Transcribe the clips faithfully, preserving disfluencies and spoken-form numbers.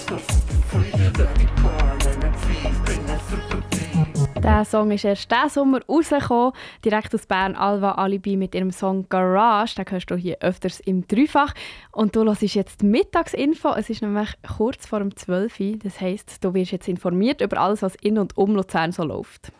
Der Song ist erst diesen Sommer rausgekommen, direkt aus Bern, Alva Alibi mit ihrem Song «Garage». Den hörst du hier öfters im Dreifach. Und du hörst jetzt die Mittagsinfo. Es ist nämlich kurz vor dem zwölf Uhr. Das heisst, du wirst jetzt informiert über alles, was in und um Luzern so läuft.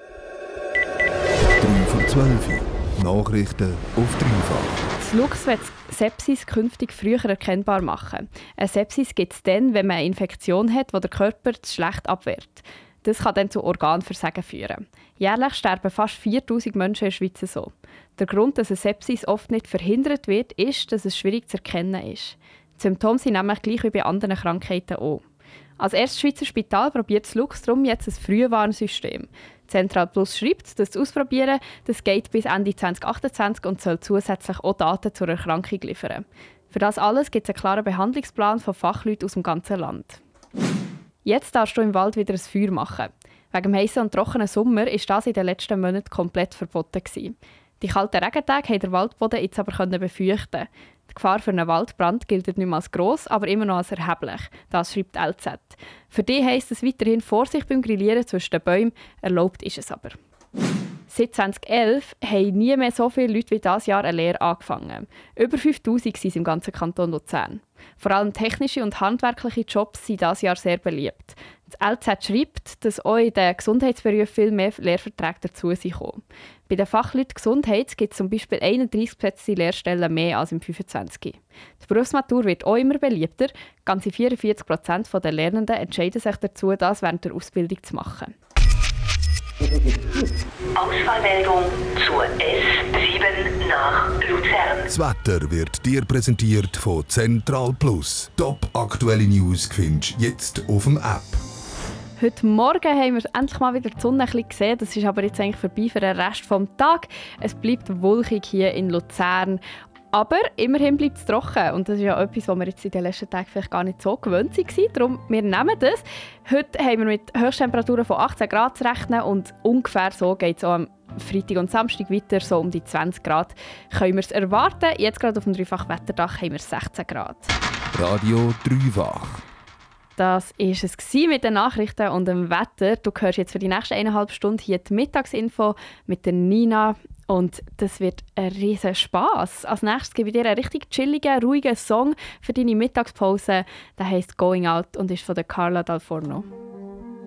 drei vor zwölf Uhr. Nachrichten auf Dreifach. Das Lux wird Sepsis künftig früher erkennbar machen. Eine Sepsis gibt es dann, wenn man eine Infektion hat, die der Körper zu schlecht abwehrt. Das kann dann zu Organversagen führen. Jährlich sterben fast viertausend Menschen in der Schweiz so. Der Grund, dass eine Sepsis oft nicht verhindert wird, ist, dass es schwierig zu erkennen ist. Die Symptome sind nämlich gleich wie bei anderen Krankheiten auch. Als erstes Schweizer Spital probiert das Lux darum jetzt ein Frühwarnsystem. Central Plus schreibt, dass das Ausprobieren das geht bis Ende zwanzig achtundzwanzig und soll zusätzlich auch Daten zur Erkrankung liefern. Für das alles gibt es einen klaren Behandlungsplan von Fachleuten aus dem ganzen Land. Jetzt darfst du im Wald wieder ein Feuer machen. Wegen dem heissen und trockenen Sommer war das in den letzten Monaten komplett verboten. Die kalten Regentage konnte der Waldboden jetzt aber befürchten. Die Gefahr für einen Waldbrand gilt nicht mehr als gross, aber immer noch als erheblich. Das schreibt L Z. Für die heisst es weiterhin Vorsicht beim Grillieren zwischen den Bäumen. Erlaubt ist es aber. Seit zwanzig elf haben nie mehr so viele Leute wie dieses Jahr eine Lehre angefangen. Über fünftausend sind es im ganzen Kanton Luzern. Vor allem technische und handwerkliche Jobs sind dieses Jahr sehr beliebt. Das L Z schreibt, dass auch in den Gesundheitsberufen viel mehr Lehrverträge dazu sind. Bei den Fachleuten Gesundheit gibt es zum Beispiel einunddreissig Plätze Lehrstellen mehr als im fünfundzwanzig. Die Berufsmatur wird auch immer beliebter. Ganze vierundvierzig Prozent der Lernenden entscheiden sich dazu, das während der Ausbildung zu machen. Ausfallmeldung zur S sieben nach Luzern. Das Wetter wird dir präsentiert von Central Plus. Top aktuelle News findest du jetzt auf dem App. Heute Morgen haben wir endlich mal wieder die Sonne ein bisschen gesehen. Das ist aber jetzt eigentlich vorbei für den Rest des Tages. Es bleibt wolkig hier in Luzern. Aber immerhin bleibt es trocken. Und das ist ja etwas, was wir jetzt in den letzten Tagen vielleicht gar nicht so gewöhnt waren. Darum, wir nehmen das. Heute haben wir mit Höchsttemperaturen von achtzehn Grad zu rechnen. Und ungefähr so geht es auch am Freitag und Samstag weiter. So um die zwanzig Grad können wir es erwarten. Jetzt gerade auf dem Dreifach-Wetterdach haben wir sechzehn Grad. Radio Dreifach. Das war es mit den Nachrichten und dem Wetter. Du hörst jetzt für die nächsten eineinhalb Stunden hier die Mittagsinfo mit der Nina. Und das wird ein riesen Spass. Als nächstes gebe ich dir einen richtig chilligen, ruhigen Song für deine Mittagspause. Der heisst «Going Out» und ist von der Carla Dal Forno.